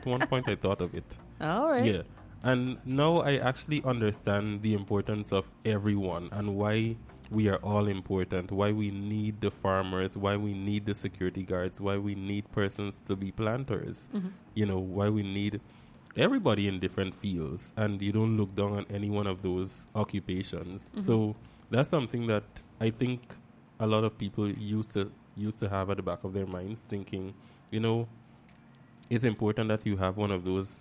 one point I thought of it. All right. Yeah. And now I actually understand the importance of everyone and why we are all important, why we need the farmers, why we need the security guards, why we need persons to be planters, why we need everybody in different fields. And you don't look down on any one of those occupations. So that's something that I think a lot of people used to have at the back of their minds, thinking, it's important that you have one of those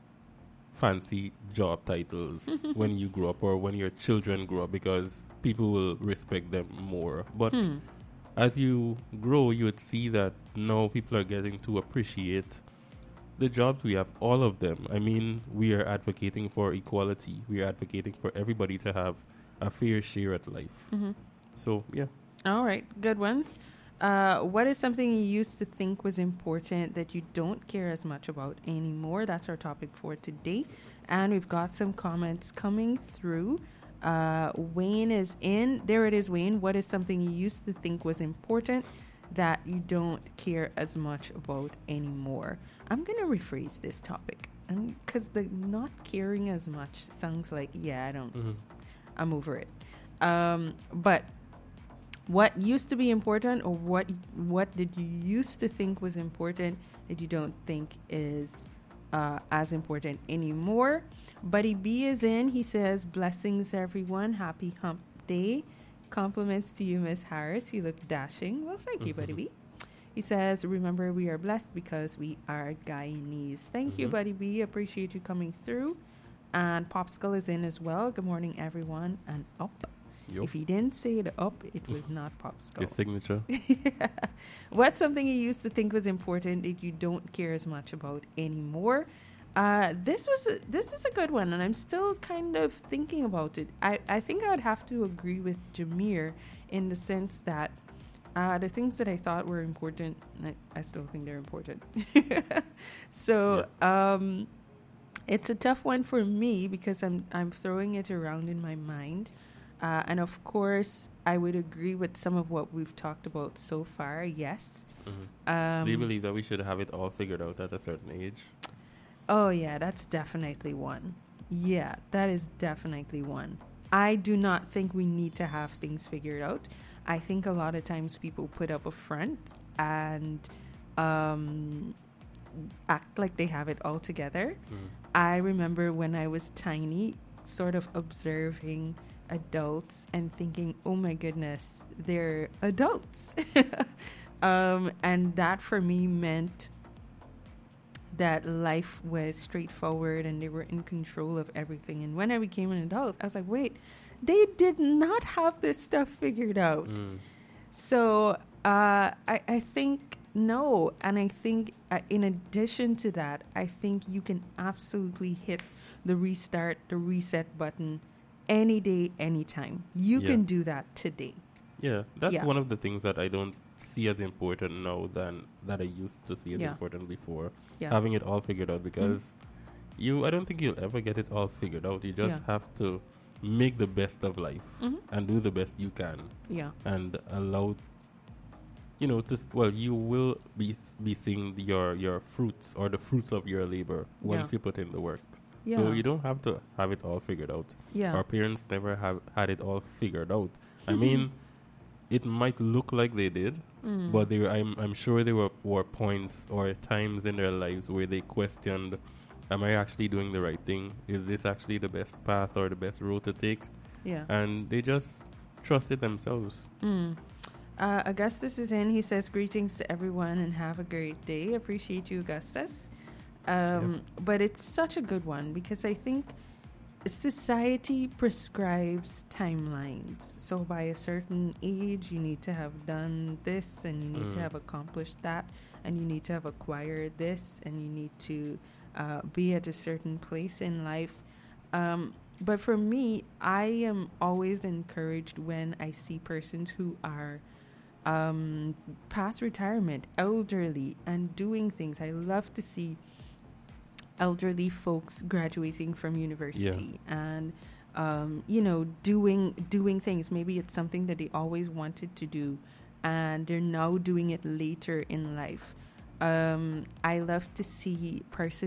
fancy job titles when you grow up or when your children grow up, because people will respect them more. But as you grow, you would see that now people are getting to appreciate the jobs we have, all of them. I mean, we are advocating for equality. We are advocating for everybody to have a fair share at life. So, yeah. All right. Good ones. What is something you used to think was important that you don't care as much about anymore? That's our topic for today. And we've got some comments coming through. Wayne is in. There it is, Wayne. What is something you used to think was important that you don't care as much about anymore? I'm going to rephrase this topic. Because the not caring as much sounds like, I don't. I'm over it. But what used to be important, or what did you used to think was important that you don't think is as important anymore? Buddy B is in. He says, blessings, everyone. Happy hump day. Compliments to you, Miss Harris. You look dashing. Well, thank you, Buddy B. He says, remember, we are blessed because we are Guyanese. Thank you, Buddy B. Appreciate you coming through. And Popsicle is in as well. Good morning, everyone. And up. Yep. If he didn't say it up, it was not Popsicle. His signature. What's something you used to think was important that you don't care as much about anymore? This is a good one, and I'm still kind of thinking about it. I think I'd have to agree with Jameer in the sense that the things that I thought were important, I still think they're important. So it's a tough one for me because I'm throwing it around in my mind. And of course, I would agree with some of what we've talked about so far. Yes. Do you believe that we should have it all figured out at a certain age? Oh, yeah, that's definitely one. Yeah, that is definitely one. I do not think we need to have things figured out. I think a lot of times people put up a front and act like they have it all together. I remember when I was tiny, sort of observing adults and thinking, oh my goodness, they're adults. And that for me meant that life was straightforward and they were in control of everything. And when I became an adult, I was like, wait, they did not have this stuff figured out. So I think no. And I think in addition to that, I think you can absolutely hit the reset button any day, anytime. You can do that today. Yeah, that's one of the things that I don't see as important now than that I used to see as important before. Having it all figured out, because I don't think you'll ever get it all figured out. You just have to make the best of life and do the best you can. Yeah. And allow, you will be seeing your fruits or the fruits of your labor once you put in the work. Yeah. So you don't have to have it all figured out. Yeah. Our parents never have had it all figured out. I mean, it might look like they did, but I'm sure there were points or times in their lives where they questioned, am I actually doing the right thing? Is this actually the best path or the best road to take? Yeah. And they just trusted themselves. Augustus is in. He says, greetings to everyone and have a great day. Appreciate you, Augustus. But it's such a good one because I think society prescribes timelines. So by a certain age, you need to have done this and you need to have accomplished that and you need to have acquired this and you need to be at a certain place in life. But for me, I am always encouraged when I see persons who are past retirement, elderly, and doing things. I love to see elderly folks graduating from university and doing things. Maybe it's something that they always wanted to do and they're now doing it later in life. I love to see persons